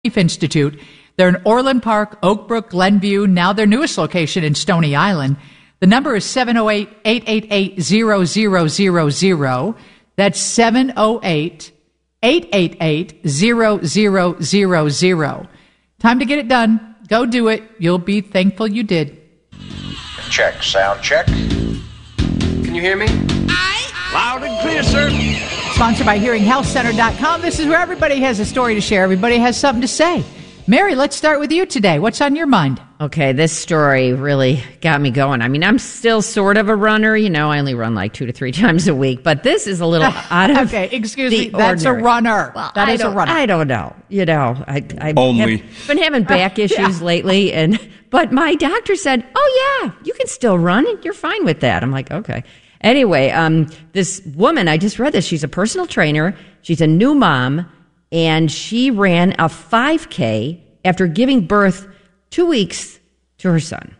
Beef Institute. They're in Orland Park, Oak Brook, Glenview, now their newest location in Stony Island. The number is 708-888-0000. That's 708-888-0000. Time to get it done. Go do it. You'll be thankful you did. Check, sound check. Can you hear me? Loud and clear, sir. Sponsored by HearingHealthCenter.com. This is where everybody has a story to share. Everybody has something to say. Mary, let's start with you today. What's on your mind? Okay, this story really got me going. I mean, I'm still sort of a runner. You know, I only run like 2 to 3 times a week, but this is a little out of okay, excuse me. ordinary. That's a runner. Well, that is a runner. I don't know. You know, I've Only. been having back issues lately, but my doctor said, oh, yeah, you can still run. You're fine with that. I'm like, okay. Anyway, this woman, I just read this. She's a personal trainer. She's a new mom, and she ran a 5K after giving birth 2 weeks to her son.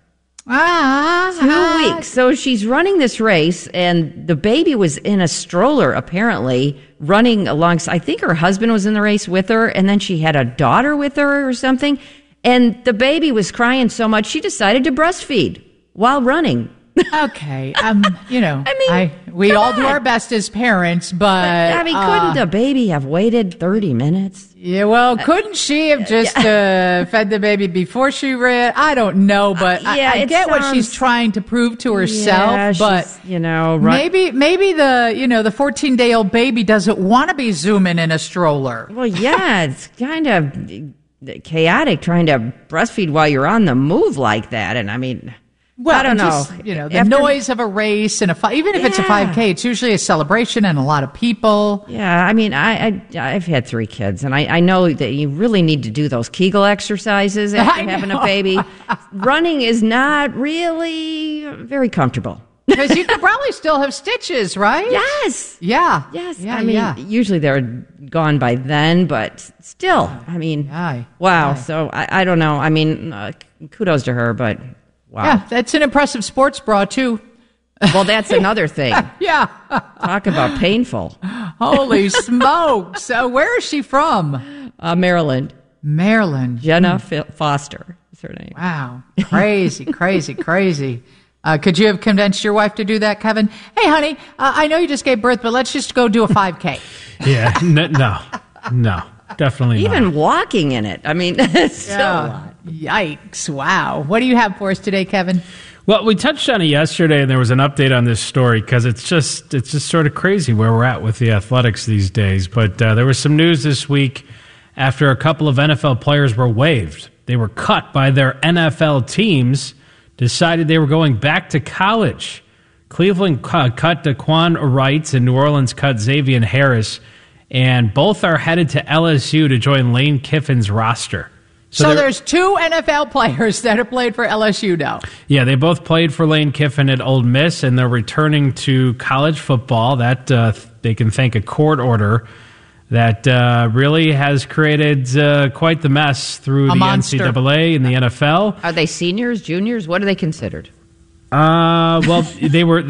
2 weeks. So she's running this race, and the baby was in a stroller, apparently, running alongside. I think her husband was in the race with her, and then she had a daughter with her or something. And the baby was crying so much, she decided to breastfeed while running. Okay, you know, we all do our best as parents, but couldn't the baby have waited 30 minutes? Yeah, well, couldn't she have just fed the baby before she ran? I don't know, but I get what she's trying to prove to herself. But maybe the the 14-day-old baby doesn't want to be zooming in a stroller. Well, yeah, it's kind of chaotic trying to breastfeed while you're on the move like that, and I mean. Well, I don't know. The noise of a race and even if it's a 5K, it's usually a celebration and a lot of people. Yeah, I mean, I've had 3 kids, and I know that you really need to do those Kegel exercises after having a baby. Running is not really very comfortable. Because you could probably still have stitches, right? Yes. Yeah. Yes. I mean, usually they're gone by then, but still, I mean, wow. So I don't know. I mean, kudos to her, but... Wow. Yeah, that's an impressive sports bra, too. Well, that's another thing. Yeah. Talk about painful. Holy smokes. Where is she from? Maryland. Maryland. Jenna Foster is her name. Wow. Crazy, crazy, crazy. Could you have convinced your wife to do that, Kevin? Hey, honey, I know you just gave birth, but let's just go do a 5K. Yeah, no, definitely not. Even walking in it. I mean, it's still a lot. Yikes. Wow. What do you have for us today, Kevin? Well, we touched on it yesterday, and there was an update on this story because it's just sort of crazy where we're at with the athletics these days. But there was some news this week after a couple of NFL players were waived. They were cut by their NFL teams, decided they were going back to college. Cleveland cut Daquan Wright, and New Orleans cut Xavier Harris, and both are headed to LSU to join Lane Kiffin's roster. So there's 2 NFL players that have played for LSU now. Yeah, they both played for Lane Kiffin at Ole Miss, and they're returning to college football. That they can thank a court order that really has created quite the mess through the NCAA and the NFL. Are they seniors, juniors? What are they considered? Well, they would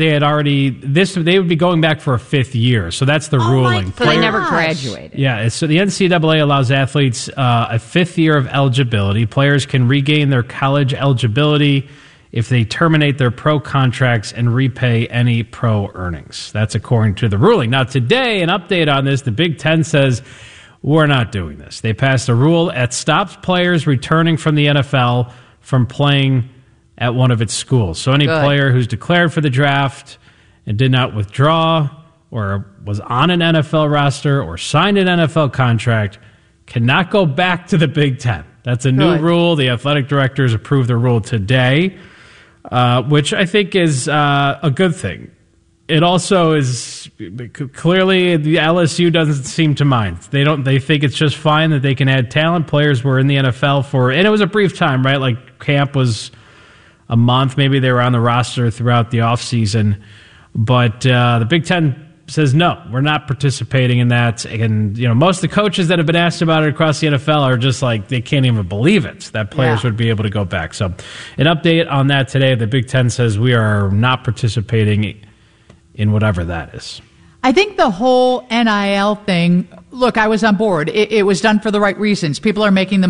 be going back for a 5th year, so that's the ruling. So they never graduated. Yeah, so the NCAA allows athletes a 5th year of eligibility. Players can regain their college eligibility if they terminate their pro contracts and repay any pro earnings. That's according to the ruling. Now, today, an update on this, the Big Ten says, we're not doing this. They passed a rule that stops players returning from the NFL from playing at one of its schools. So any player who's declared for the draft and did not withdraw or was on an NFL roster or signed an NFL contract cannot go back to the Big Ten. That's a new rule. The athletic directors approved the rule today, which I think is a good thing. It also is clearly the LSU doesn't seem to mind. They think it's just fine that they can add talent. Players were in the NFL and it was a brief time, right? Like camp was a month, maybe they were on the roster throughout the offseason. But the Big Ten says, no, we're not participating in that. And, most of the coaches that have been asked about it across the NFL are just like, they can't even believe it, that players would be able to go back. So an update on that today. The Big Ten says we are not participating in whatever that is. I think the whole NIL thing Look, I was on board. It was done for the right reasons. People are making the